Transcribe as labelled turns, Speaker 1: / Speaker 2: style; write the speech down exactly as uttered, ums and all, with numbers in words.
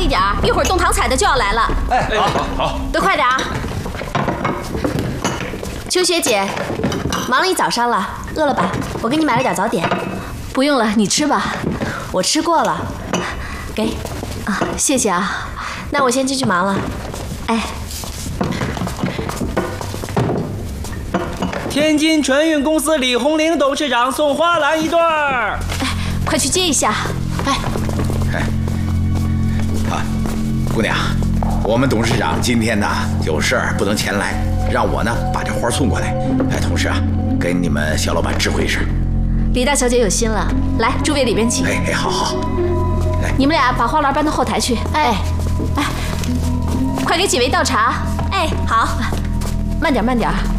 Speaker 1: 点，一会儿动糖彩的就要来了。
Speaker 2: 哎，好，好，好，
Speaker 1: 都快点啊！秋雪姐，忙了一早上了，饿了吧？我给你买了点早点。不用了，你吃吧。我吃过了。给，啊，谢谢啊。那我先进去忙了。哎。
Speaker 3: 天津春运公司李红玲董事长送花篮一对儿，
Speaker 1: 哎，快去接一下。哎，
Speaker 2: 哎，啊，姑娘，我们董事长今天呢有事儿不能前来，让我呢把这花送过来。哎，同时啊，跟你们小老板知会一声。
Speaker 1: 李大小姐有心了，来，诸位里边请。
Speaker 2: 哎哎，好好，来，
Speaker 1: 你们俩把花篮搬到后台去。哎，哎，快给几位倒茶。哎，好，慢点慢点。